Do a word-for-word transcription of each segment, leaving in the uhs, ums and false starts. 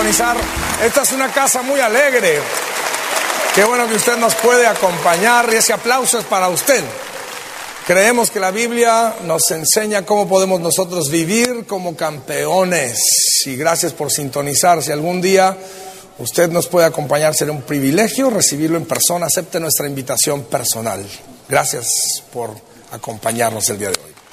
sintonizar. Esta es una casa muy alegre. Qué bueno que usted nos puede acompañar y ese aplauso es para usted. Creemos que la Biblia nos enseña cómo podemos nosotros vivir como campeones. Y gracias por sintonizar. Si algún día usted nos puede acompañar, será un privilegio recibirlo en persona. Acepte nuestra invitación personal. Gracias por acompañarnos el día de hoy.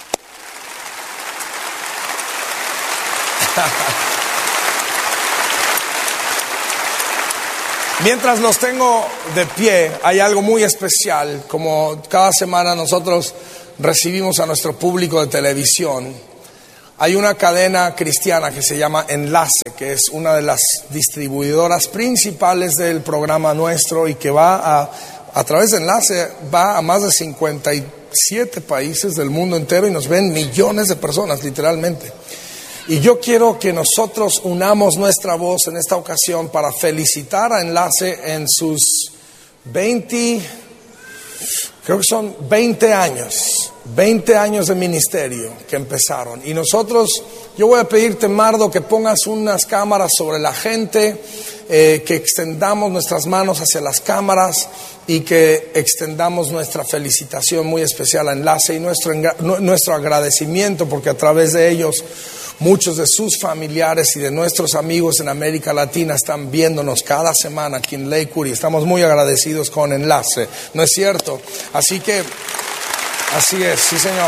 Mientras los tengo de pie, hay algo muy especial. Como cada semana nosotros recibimos a nuestro público de televisión, hay una cadena cristiana que se llama Enlace, que es una de las distribuidoras principales del programa nuestro y que va a, a través de Enlace, va a más de cincuenta y siete países del mundo entero y nos ven millones de personas, literalmente. Y yo quiero que nosotros unamos nuestra voz en esta ocasión para felicitar a Enlace en sus veinte, creo que son veinte años, veinte años de ministerio que empezaron. Y nosotros, yo voy a pedirte, Mardo, que pongas unas cámaras sobre la gente, eh, que extendamos nuestras manos hacia las cámaras y que extendamos nuestra felicitación muy especial a Enlace y nuestro, nuestro agradecimiento, porque a través de ellos muchos de sus familiares y de nuestros amigos en América Latina están viéndonos cada semana aquí en Lakewood y estamos muy agradecidos con Enlace, ¿no es cierto? Así que, así es, sí señor.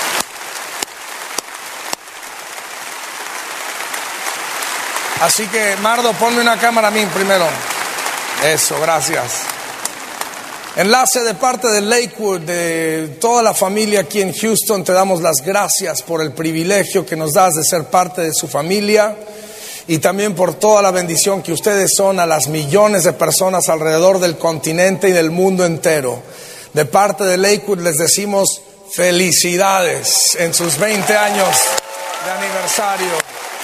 Así que, Mardo, ponme una cámara a mí primero. Eso, gracias. Enlace, de parte de Lakewood, de toda la familia aquí en Houston, te damos las gracias por el privilegio que nos das de ser parte de su familia y también por toda la bendición que ustedes son a las millones de personas alrededor del continente y del mundo entero. De parte de Lakewood les decimos felicidades en sus veinte años de aniversario.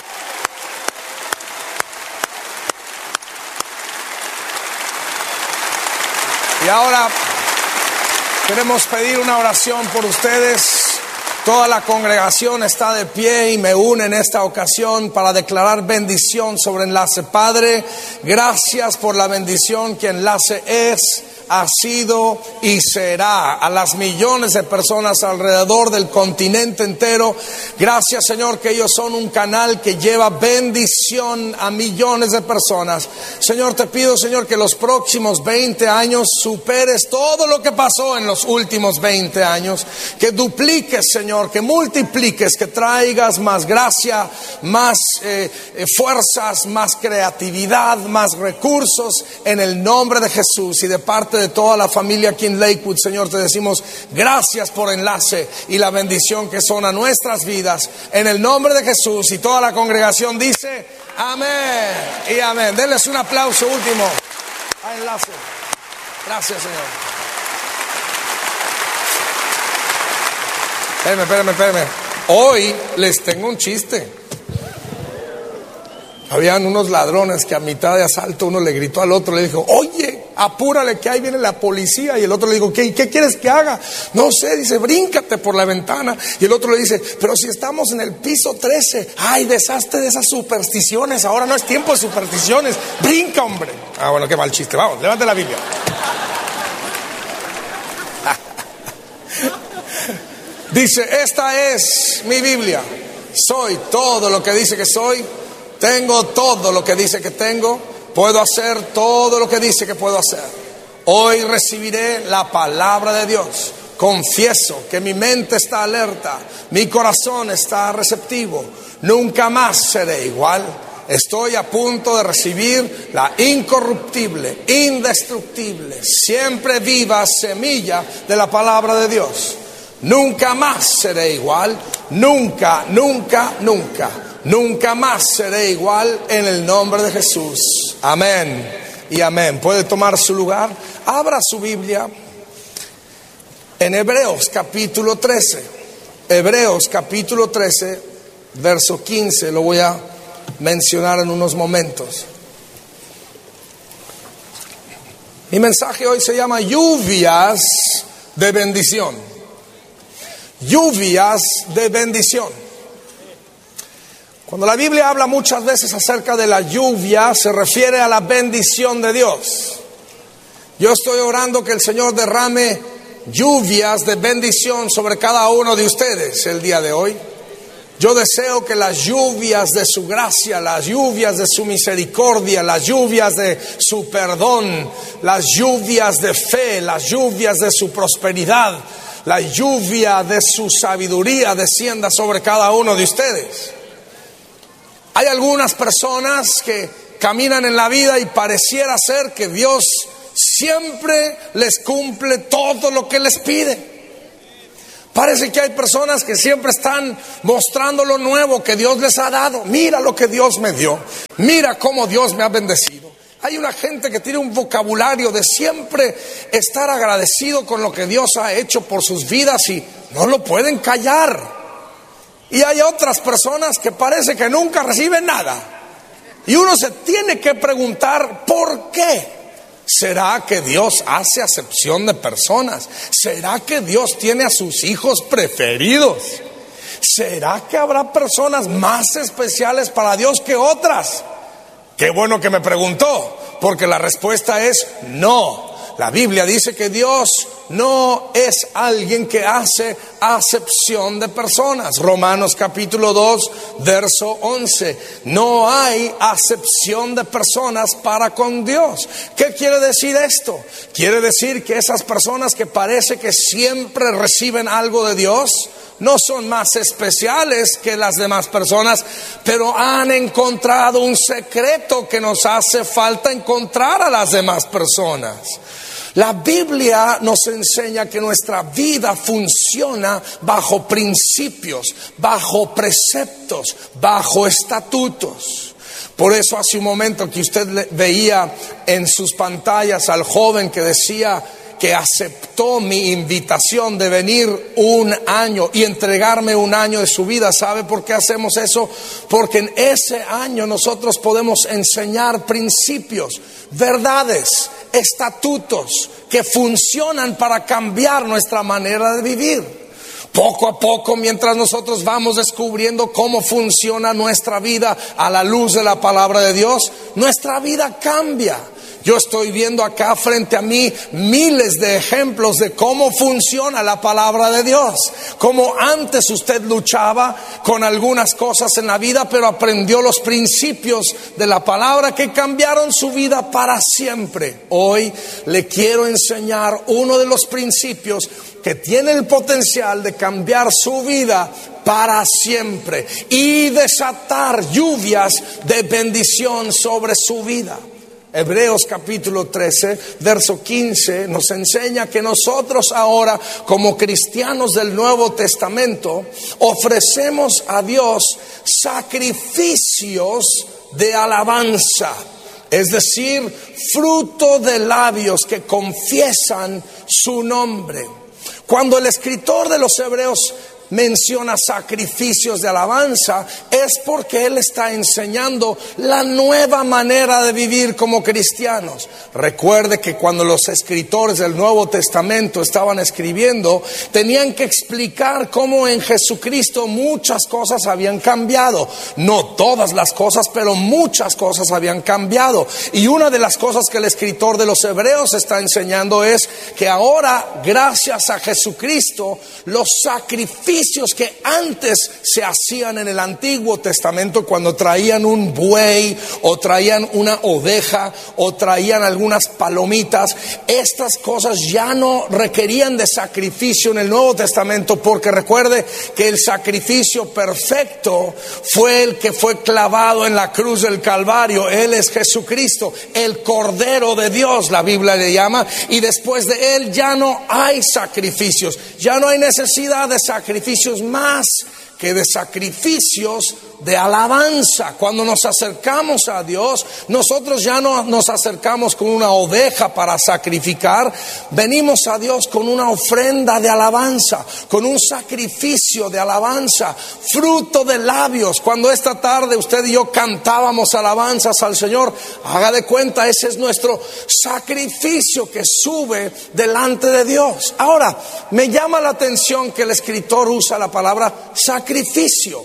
Y ahora queremos pedir una oración por ustedes. Toda la congregación está de pie y me une en esta ocasión para declarar bendición sobre Enlace. Padre, gracias por la bendición que Enlace es, ha sido y será a las millones de personas alrededor del continente entero. Gracias, Señor, que ellos son un canal que lleva bendición a millones de personas. Señor, te pido, Señor, que los próximos veinte años superes todo lo que pasó en los últimos veinte años, que dupliques, Señor, que multipliques, que traigas más gracia, más eh, eh, fuerzas, más creatividad, más recursos en el nombre de Jesús. Y de parte de toda la familia aquí en Lakewood, Señor, te decimos gracias por Enlace y la bendición que son a nuestras vidas en el nombre de Jesús. Y toda la congregación dice amén y amén. Denles un aplauso último a Enlace. Gracias, Señor. Espérenme, espérenme, espérenme. Hoy les tengo un chiste. Habían unos ladrones que a mitad de asalto uno le gritó al otro, le dijo, oye, apúrale que ahí viene la policía. Y el otro le dijo, ¿qué, ¿qué quieres que haga? No sé, dice, bríncate por la ventana. Y el otro le dice, pero si estamos en el piso trece, ay, deshazte de esas supersticiones, ahora no es tiempo de supersticiones, brinca, hombre. Ah, bueno, qué mal chiste, vamos, levante la Biblia. Dice, esta es mi Biblia, soy todo lo que dice que soy. Tengo todo lo que dice que tengo. Puedo hacer todo lo que dice que puedo hacer. Hoy recibiré la palabra de Dios. Confieso que mi mente está alerta. Mi corazón está receptivo. Nunca más seré igual. Estoy a punto de recibir la incorruptible, indestructible, siempre viva semilla de la palabra de Dios. Nunca más seré igual. Nunca, nunca, nunca. Nunca más seré igual en el nombre de Jesús. Amén y amén. Puede tomar su lugar. Abra su Biblia en Hebreos capítulo trece. Hebreos capítulo trece, verso quince. Lo voy a mencionar en unos momentos. Mi mensaje hoy se llama lluvias de bendición. Lluvias de bendición. Cuando la Biblia habla muchas veces acerca de la lluvia, se refiere a la bendición de Dios. Yo estoy orando que el Señor derrame lluvias de bendición sobre cada uno de ustedes el día de hoy. Yo deseo que las lluvias de su gracia, las lluvias de su misericordia, las lluvias de su perdón, las lluvias de fe, las lluvias de su prosperidad, la lluvia de su sabiduría descienda sobre cada uno de ustedes. Hay algunas personas que caminan en la vida y pareciera ser que Dios siempre les cumple todo lo que les pide. Parece que hay personas que siempre están mostrando lo nuevo que Dios les ha dado. Mira lo que Dios me dio. Mira cómo Dios me ha bendecido. Hay una gente que tiene un vocabulario de siempre estar agradecido con lo que Dios ha hecho por sus vidas y no lo pueden callar. Y hay otras personas que parece que nunca reciben nada. Y uno se tiene que preguntar ¿por qué? ¿Será que Dios hace acepción de personas? ¿Será que Dios tiene a sus hijos preferidos? ¿Será que habrá personas más especiales para Dios que otras? Qué bueno que me preguntó, porque la respuesta es no. La Biblia dice que Dios no es alguien que hace acepción de personas. Romanos capítulo dos, verso once. No hay acepción de personas para con Dios. ¿Qué quiere decir esto? Quiere decir que esas personas que parece que siempre reciben algo de Dios no son más especiales que las demás personas, pero han encontrado un secreto que nos hace falta encontrar a las demás personas. La Biblia nos enseña que nuestra vida funciona bajo principios, bajo preceptos, bajo estatutos. Por eso hace un momento que usted veía en sus pantallas al joven que decía que aceptó mi invitación de venir un año y entregarme un año de su vida. ¿Sabe por qué hacemos eso? Porque en ese año nosotros podemos enseñar principios, verdades, estatutos que funcionan para cambiar nuestra manera de vivir. Poco a poco, mientras nosotros vamos descubriendo cómo funciona nuestra vida a la luz de la palabra de Dios, nuestra vida cambia. Yo estoy viendo acá frente a mí miles de ejemplos de cómo funciona la palabra de Dios. Como antes usted luchaba con algunas cosas en la vida, pero aprendió los principios de la palabra que cambiaron su vida para siempre. Hoy le quiero enseñar uno de los principios que tiene el potencial de cambiar su vida para siempre y desatar lluvias de bendición sobre su vida. Hebreos capítulo trece, verso quince nos enseña que nosotros ahora, como cristianos del Nuevo Testamento, ofrecemos a Dios sacrificios de alabanza, es decir, fruto de labios que confiesan su nombre. Cuando el escritor de los Hebreos menciona sacrificios de alabanza, es porque él está enseñando la nueva manera de vivir como cristianos. Recuerde que cuando los escritores del Nuevo Testamento estaban escribiendo, tenían que explicar cómo en Jesucristo muchas cosas habían cambiado. No todas las cosas, pero muchas cosas habían cambiado. Y una de las cosas que el escritor de los Hebreos está enseñando es que ahora, gracias a Jesucristo, los sacrificios que antes se hacían en el Antiguo Testamento, cuando traían un buey o traían una oveja o traían algunas palomitas, estas cosas ya no requerían de sacrificio en el Nuevo Testamento, porque recuerde que el sacrificio perfecto fue el que fue clavado en la cruz del Calvario. Él es Jesucristo, el Cordero de Dios, la Biblia le llama, y después de él ya no hay sacrificios, ya no hay necesidad de sacrificios más que de sacrificios de alabanza. Cuando nos acercamos a Dios, nosotros ya no nos acercamos con una oveja para sacrificar, venimos a Dios con una ofrenda de alabanza, con un sacrificio de alabanza, fruto de labios. Cuando esta tarde usted y yo cantábamos alabanzas al Señor, haga de cuenta, ese es nuestro sacrificio que sube delante de Dios. Ahora, me llama la atención que el escritor usa la palabra sacrificio,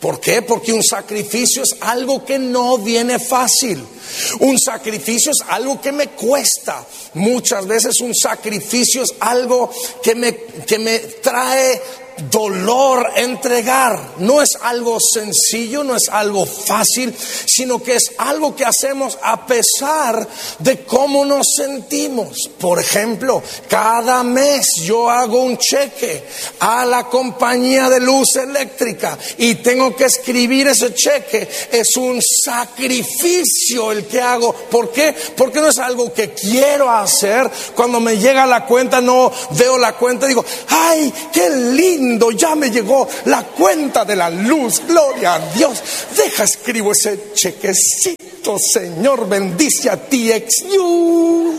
¿Por qué? Porque un sacrificio es algo que no viene fácil. Un sacrificio es algo que me cuesta. Muchas veces un sacrificio es algo que me, que me trae dolor entregar. No es algo sencillo, no es algo fácil, sino que es algo que hacemos a pesar de cómo nos sentimos. Por ejemplo, cada mes yo hago un cheque a la compañía de luz eléctrica y tengo que escribir ese cheque. Es un sacrificio el que hago. ¿Por qué? Porque no es algo que quiero hacer. Cuando me llega la cuenta, no veo la cuenta y digo, ¡ay, qué lindo! Ya me llegó la cuenta de la luz, gloria a Dios. Deja, escribo ese chequecito, Señor, bendice a T X U.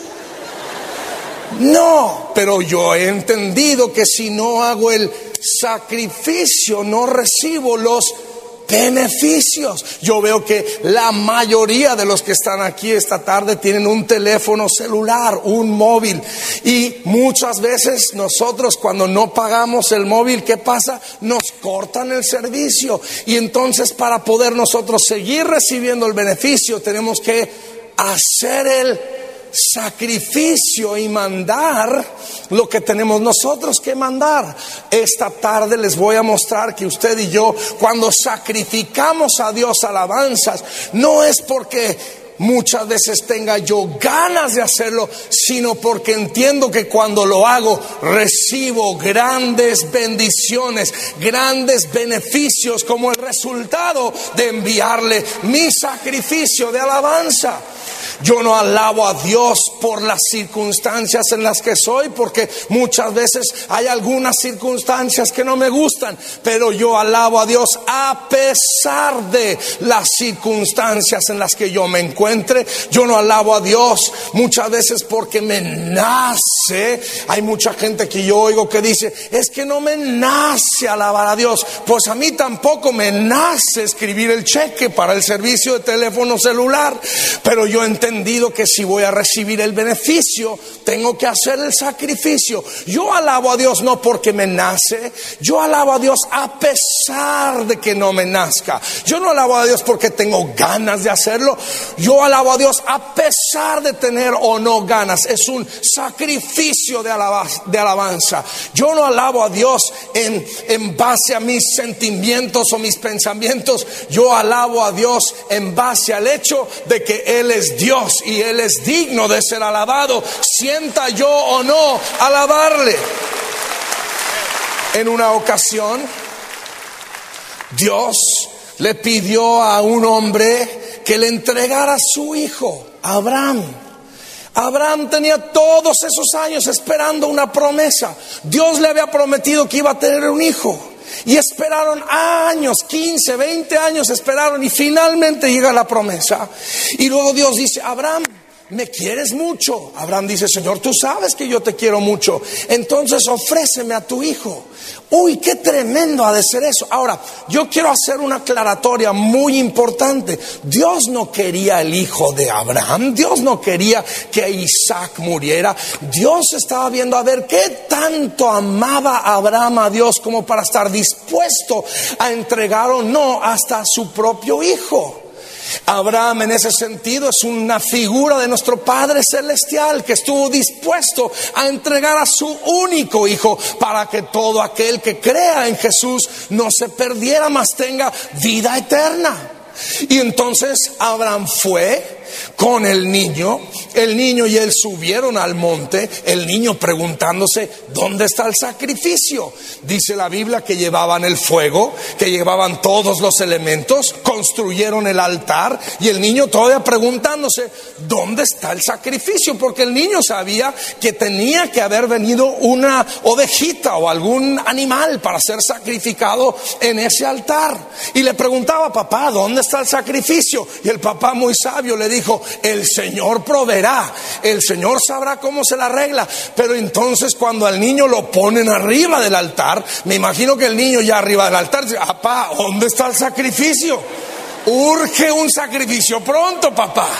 No, pero yo he entendido que si no hago el sacrificio, no recibo los beneficios. Yo veo que la mayoría de los que están aquí esta tarde tienen un teléfono celular, un móvil, y muchas veces nosotros, cuando no pagamos el móvil, ¿qué pasa? Nos cortan el servicio, y entonces para poder nosotros seguir recibiendo el beneficio tenemos que hacer el sacrificio y mandar lo que tenemos nosotros que mandar. Esta tarde les voy a mostrar que usted y yo, cuando sacrificamos a Dios alabanzas, no es porque muchas veces tenga yo ganas de hacerlo, sino porque entiendo que cuando lo hago recibo grandes bendiciones, grandes beneficios como el resultado de enviarle mi sacrificio de alabanza. Yo no alabo a Dios por las circunstancias en las que soy, porque muchas veces hay algunas circunstancias que no me gustan, pero yo alabo a Dios a pesar de las circunstancias en las que yo me encuentre. Yo no alabo a Dios muchas veces porque me nace. Hay mucha gente que yo oigo que dice, es que no me nace alabar a Dios. Pues a mí tampoco me nace escribir el cheque para el servicio de teléfono celular, pero yo entiendo entendido que si voy a recibir el beneficio, tengo que hacer el sacrificio. Yo alabo a Dios no porque me nace, yo alabo a Dios a pesar de que no me nazca. Yo no alabo a Dios porque tengo ganas de hacerlo, yo alabo a Dios a pesar de tener o no ganas. Es un sacrificio de alabanza. De alabanza. Yo no alabo a Dios en, en base a mis sentimientos o mis pensamientos, yo alabo a Dios en base al hecho de que Él es Dios y Él es digno de ser alabado, sienta yo o no alabarle. En una ocasión, Dios le pidió a un hombre que le entregara a su hijo, Abraham. Abraham tenía todos esos años esperando una promesa. Dios le había prometido que iba a tener un hijo. Y esperaron años, quince, veinte años esperaron, y finalmente llega la promesa. Y luego Dios dice, Abraham, ¿me quieres mucho? Abraham dice, Señor, tú sabes que yo te quiero mucho, entonces ofréceme a tu hijo. Uy, qué tremendo ha de ser eso. Ahora, yo quiero hacer una aclaratoria muy importante. Dios no quería el hijo de Abraham, Dios no quería que Isaac muriera. Dios estaba viendo a ver qué tanto amaba Abraham a Dios como para estar dispuesto a entregar o no hasta su propio hijo. Abraham en ese sentido es una figura de nuestro Padre Celestial que estuvo dispuesto a entregar a su único hijo para que todo aquel que crea en Jesús no se perdiera, mas tenga vida eterna. Y entonces Abraham fue con el niño, el niño y él subieron al monte, el niño preguntándose, ¿dónde está el sacrificio? Dice la Biblia que llevaban el fuego, que llevaban todos los elementos, construyeron el altar, y el niño todavía preguntándose, ¿dónde está el sacrificio? Porque el niño sabía que tenía que haber venido una ovejita o algún animal para ser sacrificado en ese altar. Y le preguntaba, papá, ¿dónde está el sacrificio? Y el papá, muy sabio, le dijo, el Señor proveerá, el Señor sabrá cómo se la arregla. Pero entonces cuando al niño lo ponen arriba del altar, me imagino que el niño ya arriba del altar dice, papá, ¿dónde está el sacrificio? Urge un sacrificio pronto, papá.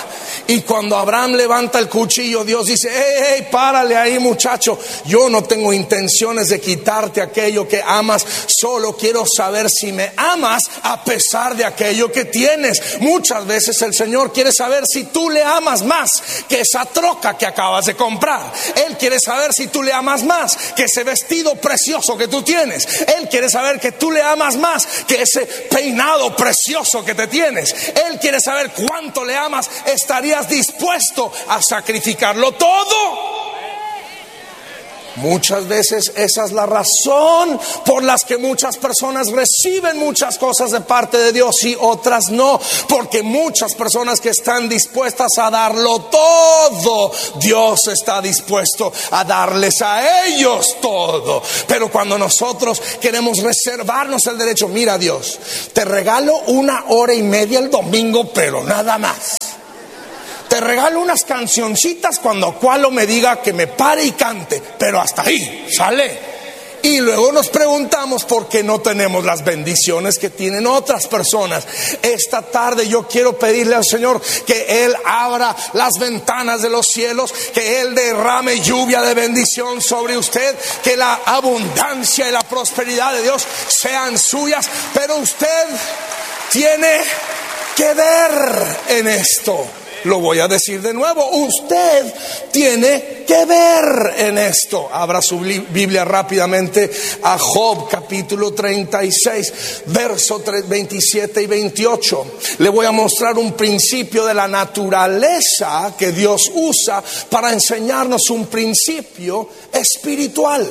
Y cuando Abraham levanta el cuchillo, Dios dice: hey, hey, párale ahí, muchacho. Yo no tengo intenciones de quitarte aquello que amas. Solo quiero saber si me amas a pesar de aquello que tienes. Muchas veces el Señor quiere saber si tú le amas más que esa troca que acabas de comprar. Él quiere saber si tú le amas más que ese vestido precioso que tú tienes. Él quiere saber que tú le amas más que ese peinado precioso que te tienes. Él quiere saber cuánto le amas. ¿Estarías dispuesto a sacrificarlo todo? Muchas veces esa es la razón por las que muchas personas reciben muchas cosas de parte de Dios y otras no, porque muchas personas que están dispuestas a darlo todo, Dios está dispuesto a darles a ellos todo. Pero cuando nosotros queremos reservarnos el derecho, mira Dios, te regalo una hora y media el domingo, pero nada más. Te regalo unas cancioncitas cuando Cualo me diga que me pare y cante, pero hasta ahí, ¿sale? Y luego nos preguntamos por qué no tenemos las bendiciones que tienen otras personas. Esta tarde yo quiero pedirle al Señor que Él abra las ventanas de los cielos, que Él derrame lluvia de bendición sobre usted, que la abundancia y la prosperidad de Dios sean suyas. Pero usted tiene que ver en esto. Lo voy a decir de nuevo, usted tiene que ver en esto. Abra su Biblia rápidamente a Job capítulo treinta y seis, versos veintisiete y veintiocho. Le voy a mostrar un principio de la naturaleza que Dios usa para enseñarnos un principio espiritual.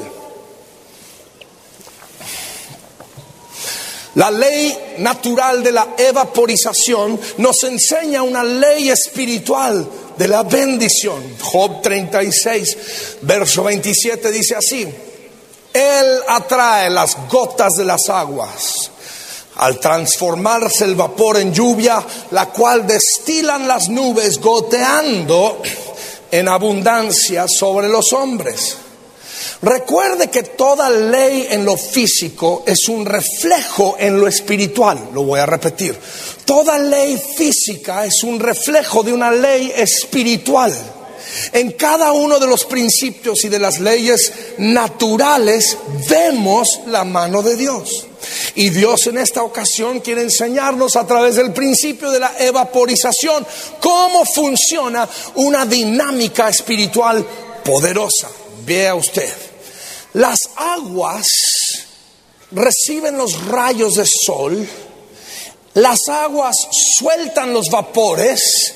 La ley natural de la evaporización nos enseña una ley espiritual de la bendición. Job treinta y seis, verso veintisiete dice así: Él atrae las gotas de las aguas al transformarse el vapor en lluvia, la cual destilan las nubes goteando en abundancia sobre los hombres. Recuerde que toda ley en lo físico es un reflejo en lo espiritual. Lo voy a repetir. Toda ley física es un reflejo de una ley espiritual. En cada uno de los principios y de las leyes naturales vemos la mano de Dios. Y Dios en esta ocasión quiere enseñarnos a través del principio de la evaporización cómo funciona una dinámica espiritual poderosa. Vea usted. Las aguas reciben los rayos de sol, las aguas sueltan los vapores,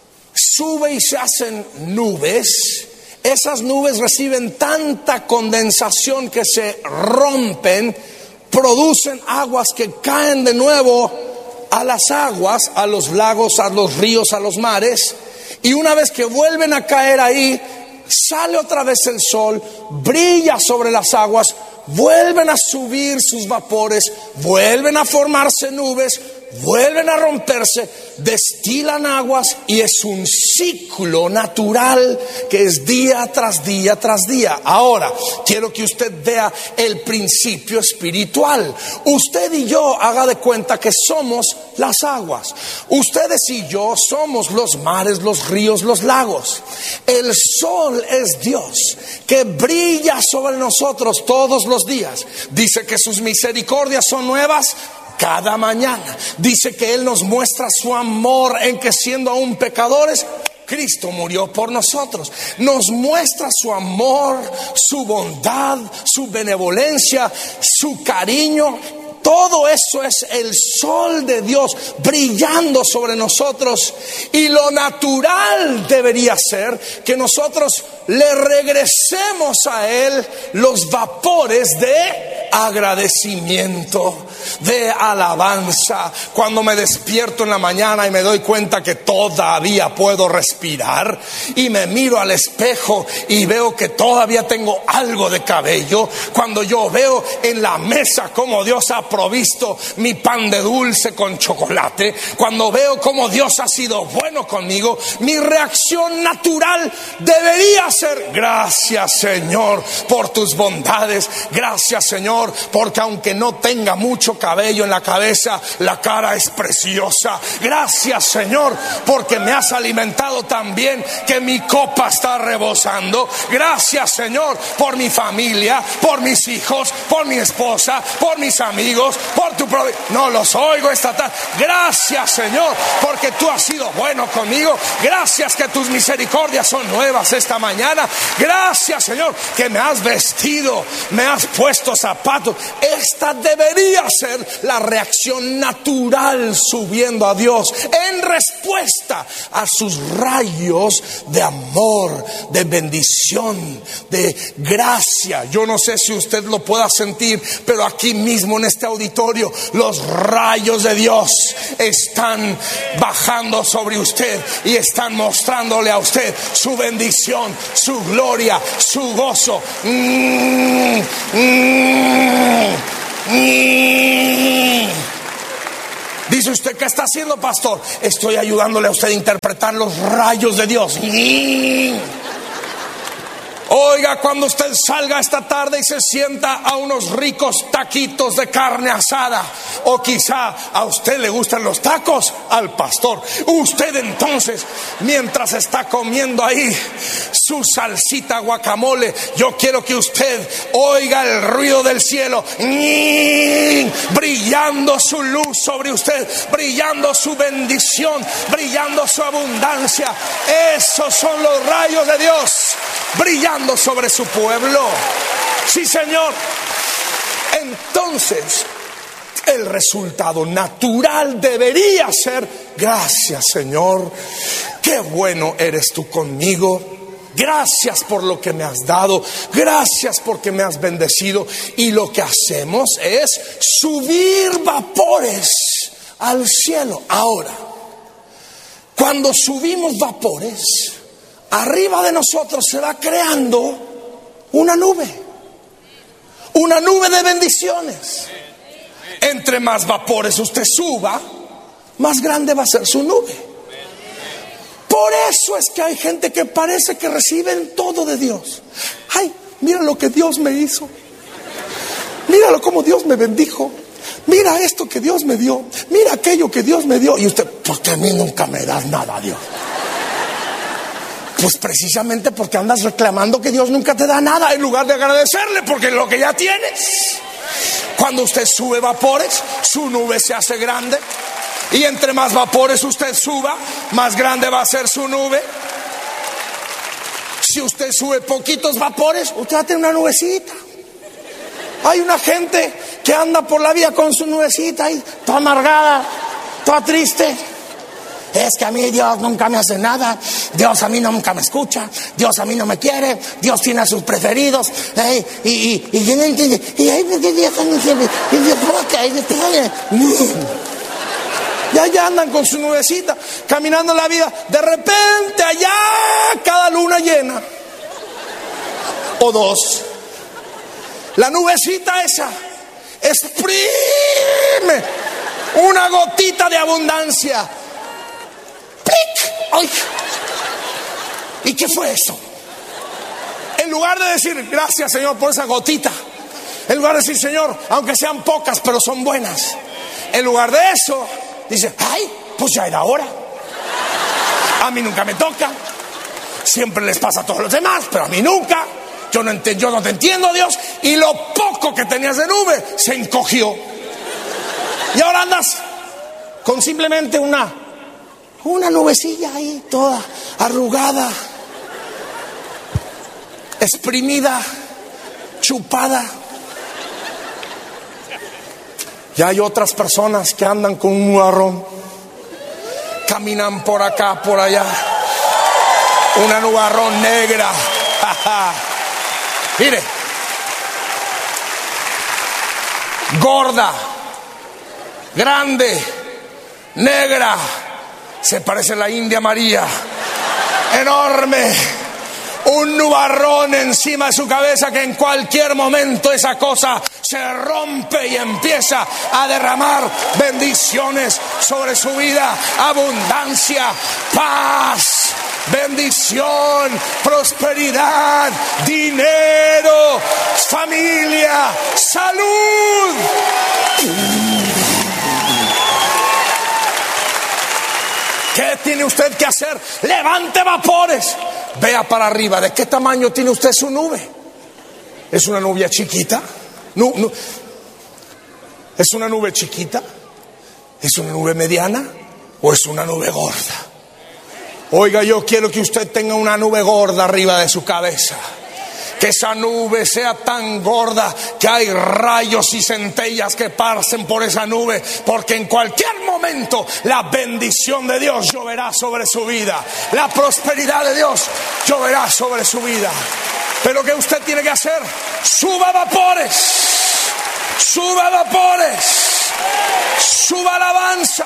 sube y se hacen nubes. Esas nubes reciben tanta condensación que se rompen, producen aguas que caen de nuevo a las aguas, a los lagos, a los ríos, a los mares. Y una vez que vuelven a caer ahí, sale otra vez el sol, brilla sobre las aguas, vuelven a subir sus vapores, vuelven a formarse nubes, vuelven a romperse, destilan aguas y es un ciclo natural que es día tras día tras día. Ahora, quiero que usted vea el principio espiritual. Usted y yo, haga de cuenta que somos las aguas. Ustedes y yo somos los mares, los ríos, los lagos. El sol es Dios que brilla sobre nosotros todos los días. Dice que sus misericordias son nuevas cada mañana. Dice que Él nos muestra su amor en que siendo aún pecadores, Cristo murió por nosotros. Nos muestra su amor, su bondad, su benevolencia, su cariño. Todo eso es el sol de Dios brillando sobre nosotros. Y lo natural debería ser que nosotros le regresemos a Él los vapores de agradecimiento, de alabanza. Cuando me despierto en la mañana y me doy cuenta que todavía puedo respirar, y me miro al espejo y veo que todavía tengo algo de cabello, cuando yo veo en la mesa cómo Dios ha provisto mi pan de dulce con chocolate, cuando veo cómo Dios ha sido bueno conmigo, mi reacción natural debería ser: gracias, Señor, por tus bondades. Gracias, Señor, porque aunque no tenga mucho, mucho cabello en la cabeza, la cara es preciosa. Gracias, Señor, porque me has alimentado tan bien que mi copa está rebosando. Gracias, Señor, por mi familia, por mis hijos, por mi esposa, por mis amigos, por tu provi- no los oigo esta tarde. Gracias, Señor, porque tú has sido bueno conmigo. Gracias que tus misericordias son nuevas esta mañana. Gracias, Señor, que me has vestido, me has puesto zapatos. Esta debería ser la reacción natural subiendo a Dios en respuesta a sus rayos de amor, de bendición, de gracia. Yo no sé si usted lo pueda sentir, pero aquí mismo en este auditorio los rayos de Dios están bajando sobre usted y están mostrándole a usted su bendición, su gloria, su gozo. Mm, mm, mm. Dice usted, ¿qué está haciendo, pastor? Estoy ayudándole a usted a interpretar los rayos de Dios. Mm. Oiga, cuando usted salga esta tarde y se sienta a unos ricos taquitos de carne asada, o quizá a usted le gustan los tacos, al pastor, usted entonces, mientras está comiendo ahí su salsita guacamole, yo quiero que usted oiga el ruido del cielo, brillando su luz sobre usted, brillando su bendición, brillando su abundancia. Esos son los rayos de Dios brillando sobre su pueblo. Sí, Señor. Entonces, el resultado natural debería ser: gracias, Señor, qué bueno eres tú conmigo. Gracias por lo que me has dado. Gracias porque me has bendecido. Y lo que hacemos es subir vapores al cielo. Ahora, cuando subimos vapores, arriba de nosotros se va creando una nube, una nube de bendiciones. Entre más vapores usted suba, más grande va a ser su nube. Por eso es que hay gente que parece que reciben todo de Dios. Ay, mira lo que Dios me hizo. Míralo cómo Dios me bendijo. Mira esto que Dios me dio. Mira aquello que Dios me dio. Y usted, ¿por qué a mí nunca me das nada, Dios? Pues precisamente porque andas reclamando que Dios nunca te da nada, en lugar de agradecerle porque lo que ya tienes. Cuando usted sube vapores, su nube se hace grande. Y entre más vapores usted suba, más grande va a ser su nube. Si usted sube poquitos vapores, usted va a tener una nubecita. Hay una gente que anda por la vida con su nubecita ahí, toda amargada, toda triste. Es que a mí Dios nunca me hace nada, Dios a mí nunca me escucha, Dios a mí no me quiere, Dios tiene a sus preferidos, eh, y, y, y, y, y ahí me Dios no quiere, y Dios ya, ya andan con su nubecita, caminando la vida. De repente allá, cada luna llena, o dos, la nubecita esa exprime una gotita de abundancia. ¡Ay! ¿Y qué fue eso? En lugar de decir gracias, Señor, por esa gotita, en lugar de decir, Señor, aunque sean pocas pero son buenas, en lugar de eso dice, ay, pues ya era hora. A mí nunca me toca. Siempre les pasa a todos los demás, pero a mí nunca. Yo no, ent- yo no te entiendo, Dios. Y lo poco que tenías de nube se encogió. Y ahora andas con simplemente una Una nubecilla ahí, toda arrugada, exprimida, chupada. Y hay otras personas que andan con un nubarrón, caminan por acá, por allá, una nubarrón negra. Mire, gorda, grande, negra. Se parece a la India María, enorme, un nubarrón encima de su cabeza que en cualquier momento esa cosa se rompe y empieza a derramar bendiciones sobre su vida, abundancia, paz, bendición, prosperidad, dinero, familia, salud. ¿Qué tiene usted que hacer? Levante vapores. Vea para arriba. ¿De qué tamaño tiene usted su nube? ¿Es una nube chiquita? No, no. ¿Es una nube chiquita? ¿Es una nube mediana? ¿O es una nube gorda? Oiga, yo quiero que usted tenga una nube gorda arriba de su cabeza. Que esa nube sea tan gorda que hay rayos y centellas que pasen por esa nube, porque en cualquier momento la bendición de Dios lloverá sobre su vida, la prosperidad de Dios lloverá sobre su vida. Pero ¿qué usted tiene que hacer? Suba vapores, suba vapores, suba alabanza.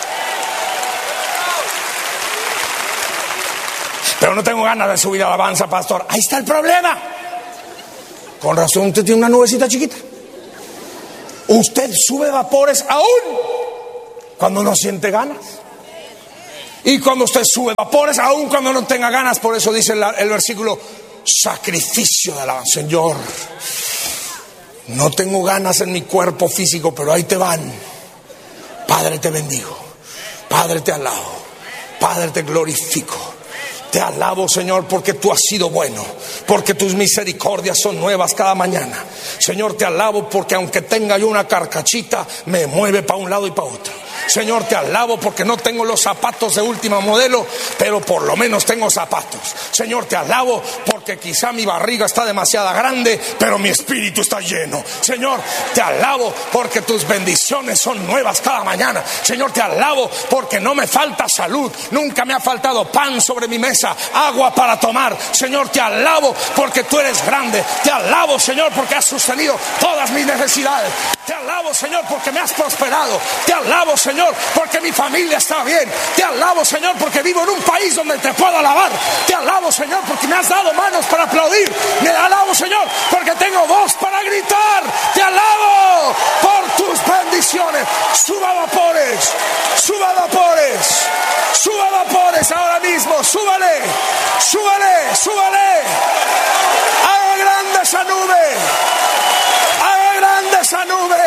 Pero no tengo ganas de subir alabanza, pastor. Ahí está el problema. Con razón usted tiene una nubecita chiquita. Usted sube vapores aún cuando no siente ganas. Y cuando usted sube vapores aún cuando no tenga ganas. Por eso dice el, el versículo: sacrificio de alabanza. Señor, no tengo ganas en mi cuerpo físico, pero ahí te van. Padre, te bendigo. Padre, te alabo. Padre, te glorifico. Te alabo, Señor, porque tú has sido bueno, porque tus misericordias son nuevas cada mañana. Señor, te alabo porque aunque tenga yo una carcachita, me mueve para un lado y para otro. Señor, te alabo porque no tengo los zapatos de último modelo, pero por lo menos tengo zapatos. Señor, te alabo porque quizá mi barriga está demasiado grande, pero mi espíritu está lleno. Señor, te alabo porque tus bendiciones son nuevas cada mañana. Señor, te alabo porque no me falta salud, nunca me ha faltado pan sobre mi mesa, agua para tomar. Señor, te alabo porque tú eres grande. Te alabo, Señor, porque has sostenido todas mis necesidades. Te alabo, Señor, porque me has prosperado. Te alabo, Señor, porque mi familia está bien. Te alabo, Señor, porque vivo en un país donde te puedo alabar. Te alabo, Señor, porque me has dado manos para aplaudir. Me alabo, Señor, porque tengo voz para gritar. Te alabo por tus bendiciones. Suba vapores, suba vapores, suba vapores ahora mismo. Súbale, súbale, súbale. Haga grande esa nube. Haga grande esa nube.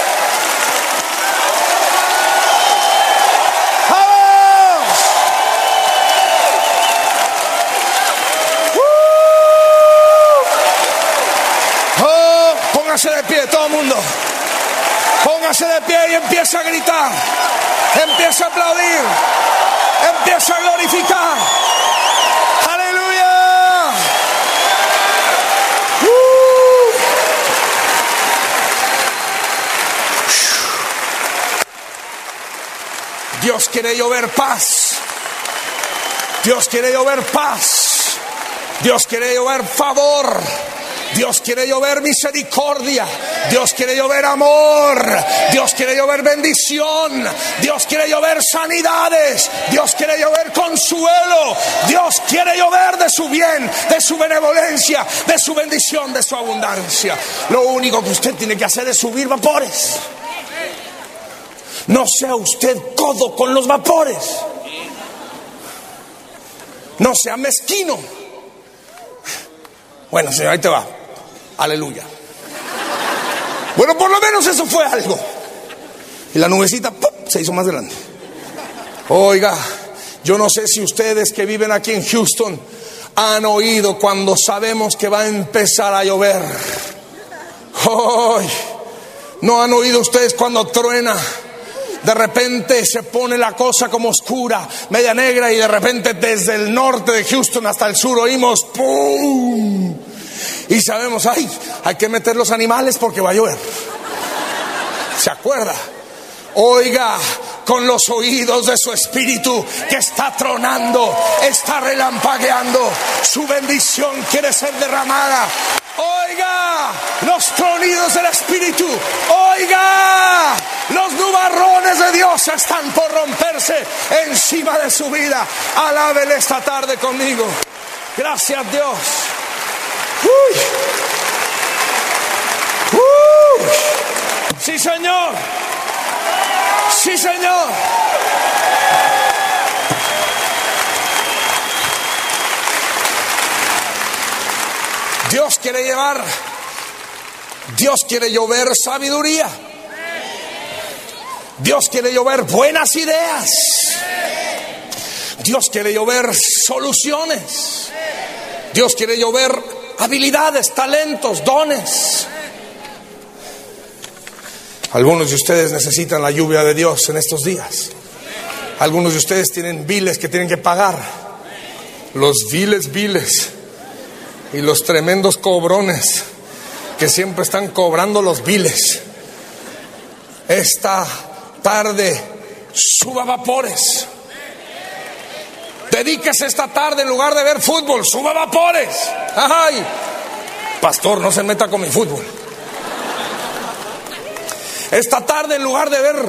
¡Vamos! ¡Uh! Oh, póngase de pie todo el mundo. Póngase de pie y empieza a gritar. Empieza a aplaudir. Empieza a glorificar. ¡Aleluya! ¡Uh! Dios quiere llover paz. Dios quiere llover paz. Dios quiere llover favor. Dios quiere llover misericordia. Dios quiere llover amor. Dios quiere llover bendición. Dios quiere llover sanidades. Dios quiere llover consuelo. Dios quiere llover de su bien, de su benevolencia, de su bendición, de su abundancia. Lo único que usted tiene que hacer es subir vapores. No sea usted codo con los vapores. No sea mezquino. Bueno, Señor, ahí te va. Aleluya. Bueno, por lo menos eso fue algo. Y la nubecita ¡pum!, se hizo más grande. Oiga, yo no sé si ustedes que viven aquí en Houston han oído cuando sabemos que va a empezar a llover. Hoy, ¿no han oído ustedes cuando truena? De repente se pone la cosa como oscura, media negra, y de repente desde el norte de Houston hasta el sur oímos ¡pum! Y sabemos, ay, hay que meter los animales porque va a llover. ¿Se acuerda? Oiga, con los oídos de su espíritu que está tronando, está relampagueando, su bendición quiere ser derramada. Oiga, los tronidos del espíritu. Oiga, los nubarrones de Dios están por romperse encima de su vida. Alábele esta tarde conmigo. Gracias, Dios. Uy. Uy. Sí, Señor. Sí, Señor. Dios quiere llevar, Dios quiere llover sabiduría. Dios quiere llover buenas ideas. Dios quiere llover soluciones. Dios quiere llover habilidades, talentos, dones. Algunos de ustedes necesitan la lluvia de Dios en estos días. Algunos de ustedes tienen biles que tienen que pagar. Los biles, biles. Y los tremendos cobrones que siempre están cobrando los biles. Esta tarde suba vapores. Dedíquese esta tarde, en lugar de ver fútbol, suba vapores. Ay, pastor, no se meta con mi fútbol. Esta tarde, en lugar de ver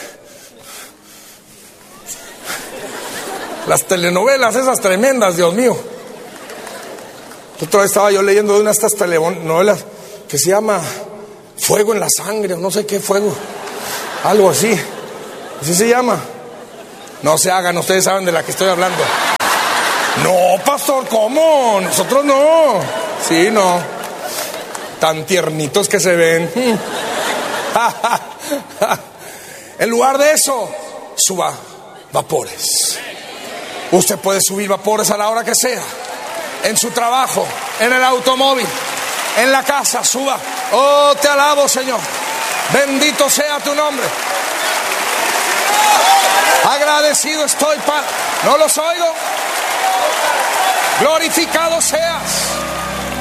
las telenovelas esas tremendas, Dios mío. Otra vez estaba yo leyendo de una de estas telenovelas que se llama Fuego en la Sangre, o no sé qué fuego, algo así. ¿Así se llama? No se hagan, ustedes saben de la que estoy hablando. No, pastor, ¿cómo? Nosotros no. Sí, no. Tan tiernitos que se ven. En lugar de eso, suba vapores. Usted puede subir vapores a la hora que sea. En su trabajo, en el automóvil, en la casa, suba. Oh, te alabo, Señor. Bendito sea tu nombre. Agradecido estoy, Padre. ¿No los oigo? Glorificado seas.